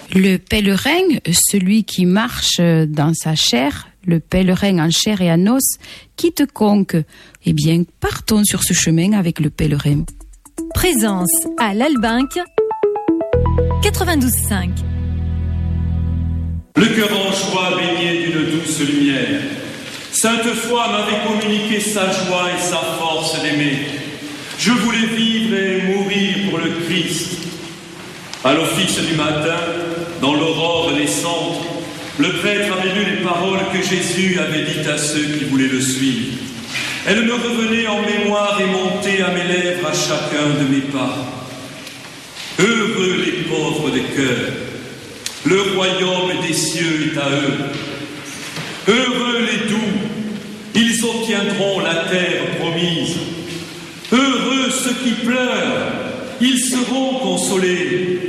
Le pèlerin, celui qui marche dans sa chair, le pèlerin en chair et en os, quitte conque. Eh bien, partons sur ce chemin avec le pèlerin. Présence à l'Albinque, 92.5. Le cœur en joie baigné d'une douce lumière, Sainte Foi m'avait communiqué sa joie et sa force d'aimer. Je voulais vivre et mourir pour le Christ. À l'office du matin, dans l'aurore naissante, le prêtre avait lu les paroles que Jésus avait dites à ceux qui voulaient le suivre. Elles me revenaient en mémoire et montaient à mes lèvres à chacun de mes pas. Heureux les pauvres de cœur, le royaume des cieux est à eux. Heureux les doux, ils obtiendront la terre promise. Heureux ceux qui pleurent, ils seront consolés.